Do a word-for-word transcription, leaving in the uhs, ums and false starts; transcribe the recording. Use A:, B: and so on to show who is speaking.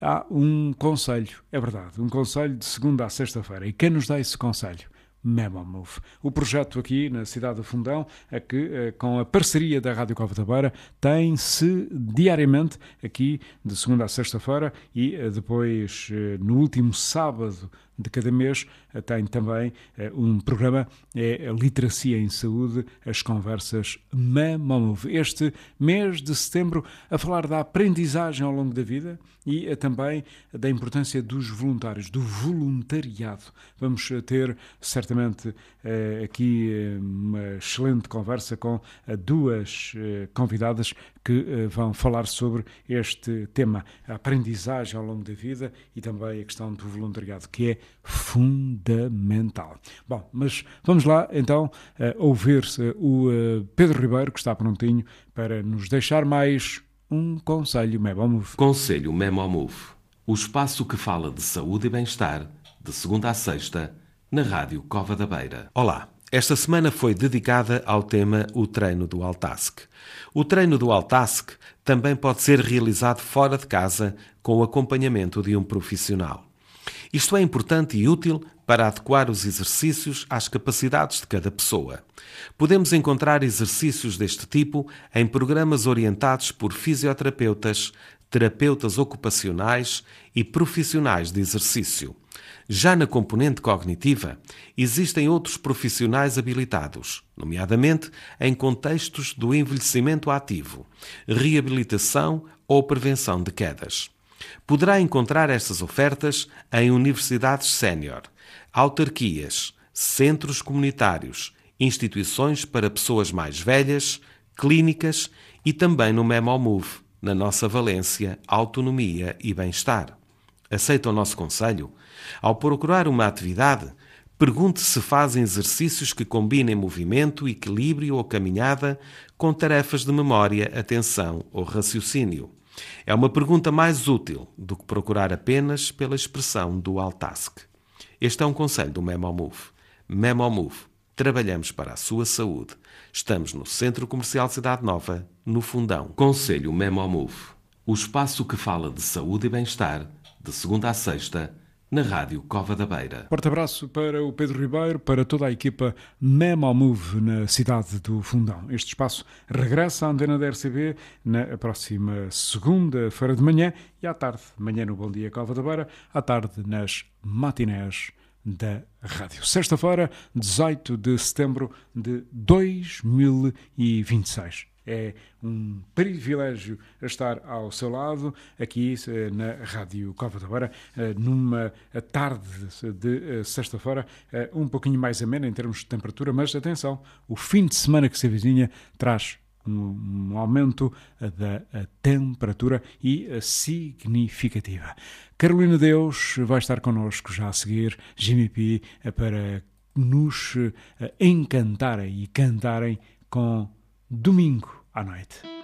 A: há um conselho, é verdade, um conselho de segunda a sexta-feira. E quem nos dá esse conselho? Memo Move. O projeto aqui na cidade do Fundão é que, com a parceria da Rádio Cova da Beira, tem-se diariamente aqui de segunda a sexta-feira e depois no último sábado de cada mês tem também um programa, é a Literacia em Saúde, as conversas Memo Move. Este mês de setembro a falar da aprendizagem ao longo da vida e também da importância dos voluntários, do voluntariado. Vamos ter certamente aqui uma excelente conversa com duas convidadas que vão falar sobre este tema, a aprendizagem ao longo da vida e também a questão do voluntariado, que é fundamental. Bom, mas vamos lá então ouvir o Pedro Ribeiro, que está prontinho para nos deixar mais um conselho Memo Move.
B: Conselho Memo Move, o espaço que fala de saúde e bem-estar, de segunda a sexta, na Rádio Cova da Beira. Olá, esta semana foi dedicada ao tema o treino do Altask. O treino do Altask também pode ser realizado fora de casa com o acompanhamento de um profissional. Isto é importante e útil para adequar os exercícios às capacidades de cada pessoa. Podemos encontrar exercícios deste tipo em programas orientados por fisioterapeutas, terapeutas ocupacionais e profissionais de exercício. Já na componente cognitiva, existem outros profissionais habilitados, nomeadamente em contextos do envelhecimento ativo, reabilitação ou prevenção de quedas. Poderá encontrar estas ofertas em universidades sénior, autarquias, centros comunitários, instituições para pessoas mais velhas, clínicas e também no Memo Move, na nossa valência, autonomia e bem-estar. Aceita o nosso conselho? Ao procurar uma atividade, pergunte se fazem exercícios que combinem movimento, equilíbrio ou caminhada com tarefas de memória, atenção ou raciocínio. É uma pergunta mais útil do que procurar apenas pela expressão do Altask. Este é um conselho do Memo Move. Memo Move. Trabalhamos para a sua saúde. Estamos no Centro Comercial Cidade Nova, no Fundão. Conselho Memo Move. O espaço que fala de saúde e bem-estar, de segunda a sexta, na Rádio Cova da Beira.
A: Forte abraço para o Pedro Ribeiro, para toda a equipa Memo Move na cidade do Fundão. Este espaço regressa à antena da R C B na próxima segunda-feira de manhã e à tarde, manhã no Bom Dia Cova da Beira, à tarde nas matinés da rádio. Sexta-feira, dezoito de setembro de dois mil e vinte e seis. É um privilégio estar ao seu lado, aqui na Rádio Cova da Beira, numa tarde de sexta-feira, um pouquinho mais amena em termos de temperatura, mas atenção, o fim de semana que se avizinha traz um aumento da temperatura e significativa. Carolina Deus vai estar connosco já a seguir, Jimmy P, para nos encantarem e cantarem com Domingo à noite.